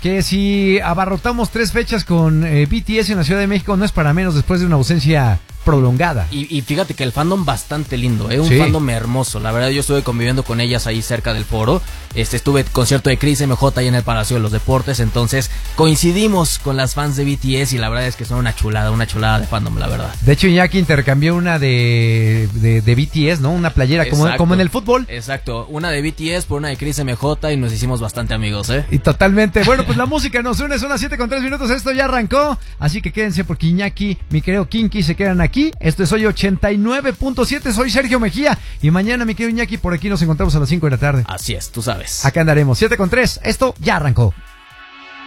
que si abarrotamos 3 fechas con BTS en la Ciudad de México, no es para menos después de una ausencia prolongada. Y fíjate que el fandom bastante lindo, un fandom hermoso. La verdad, yo estuve conviviendo con ellas ahí cerca del foro. Estuve concierto de Chris MJ ahí en el Palacio de los Deportes. Entonces coincidimos con las fans de BTS y la verdad es que son una chulada de fandom, la verdad. De hecho, Iñaki intercambió una de BTS, ¿no? Una playera como en el fútbol. Exacto, una de BTS por una de Chris MJ y nos hicimos bastante amigos, Y totalmente. Bueno, pues la música nos une, son las 7:03. Esto ya arrancó, así que quédense porque Iñaki, mi querido Kinky, se quedan aquí. Esto es Hoy 89.7, soy Sergio Mejía y mañana, mi querido Iñaki, por aquí nos encontramos a las 5 de la tarde. Así es, tú sabes. Acá andaremos, 7:03, esto ya arrancó.